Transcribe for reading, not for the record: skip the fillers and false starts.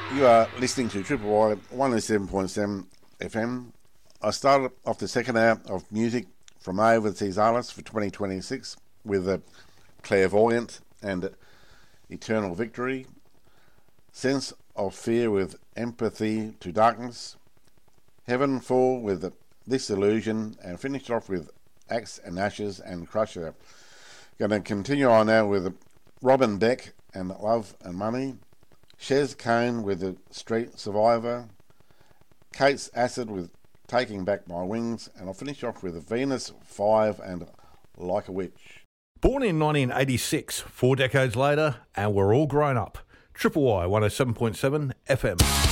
You are listening to Triple Y 107.7 FM. I started off the second hour of music from overseas artists for 2026 with Clairvoyant and Eternal Victory, Sense of Fear with Empathy to Darkness, Heaven Fall with This Illusion, and finished off with Axe and Ashes and Crusher. Going to continue on now with Robin Beck and Love and Money, Shez Kane with The Street Survivor, Kate's Acid with Taking Back My Wings, and I'll finish off with Venus 5 and Like a Witch. Born in 1986, 4 decades later, and we're all grown up. Triple Y 107.7 FM.